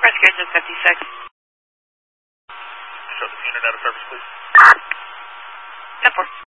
Rescue engine 56. Show the unit out of service, please. 10-4.